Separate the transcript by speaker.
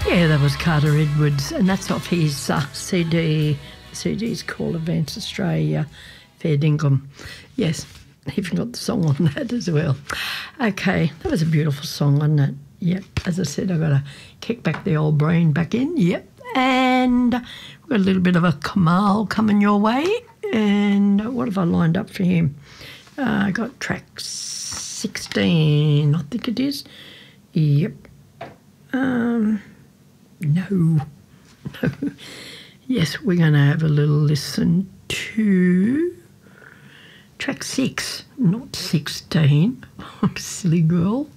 Speaker 1: Yeah, that was Carter Edwards, and that's off his CD. The CD's called Advance Australia, Fair Dinkum. Yes, even got the song on that as well. Okay, that was a beautiful song, wasn't it? Yep, as I said, I've got to kick back the old brain back in. Yep, and we've got a little bit of a Kamal coming your way. And what have I lined up for him? I got track 16, I think it is. Yep. No. Yes, we're going to have a little listen to track 6, not 16. I'm a silly girl.